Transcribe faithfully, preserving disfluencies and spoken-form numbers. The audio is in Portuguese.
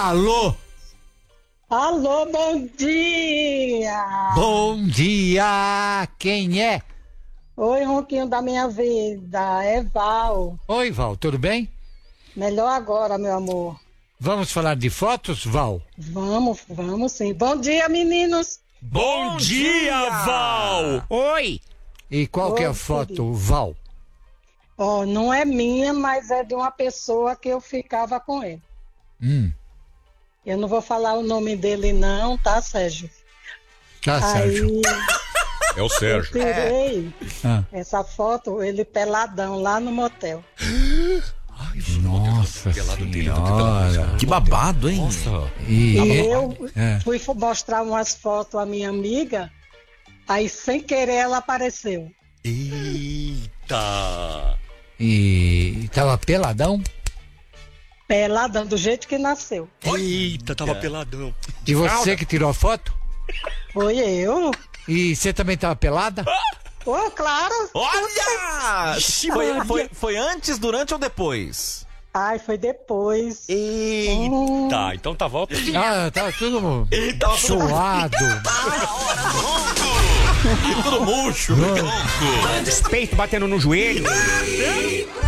Alô? Alô, bom dia! Bom dia! Quem é? Oi, Ronquinho da minha vida, é Val. Oi, Val, tudo bem? Melhor agora, meu amor. Vamos falar de fotos, Val? Vamos, vamos sim. Bom dia, meninos. Bom dia, Val! Oi! E qual que é a Oi, foto, querido. Val? Ó, não é minha, mas é de uma pessoa que eu ficava com ele. Hum, Eu não vou falar o nome dele não, tá, Sérgio? tá, Sérgio. Aí É o eu Sérgio. tirei Ah, essa foto, ele peladão lá no motel. nossa pelado dele, senhora. Que babado, hein? Nossa. E, E eu é. fui mostrar umas fotos à minha amiga, aí sem querer ela apareceu. Eita! E tava peladão? Peladão, do jeito que nasceu. Eita, tava peladão. E você que tirou a foto? Foi eu. E você também tava pelada? Oh, claro. Olha! Foi, foi, foi antes, durante ou depois? Ai, foi depois. Eita, tá, então tá volta. Ah, tava tudo suado. Tudo murcho. Peito batendo no joelho.